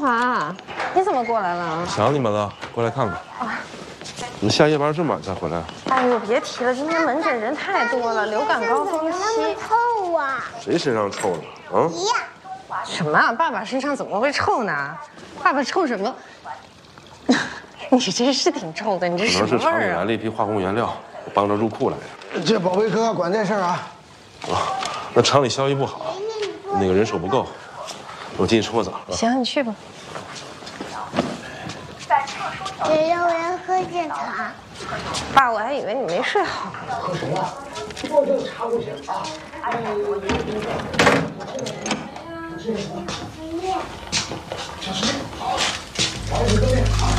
华，你怎么过来了？ 想你们了，过来看看。啊，你下夜班这么晚才回来？ 哎呦，别提了，今天门诊人太多了，流感高峰期。 臭啊！ 谁身上臭了？啊？ 什么？爸爸身上怎么会臭呢？爸爸臭什么？你这是挺臭的，你这可什么能是厂里味儿啊？ 来了一批化工原料，我帮着入库来的。 这保卫科管这事儿啊。 啊，那厂里消息不好，那个人手不够，我进去冲个澡。 行，你去吧。 也让人喝点茶。 爸，我还以为你没睡好。 喝什么？我这茶不行啊。小吃面，好，来几个面啊。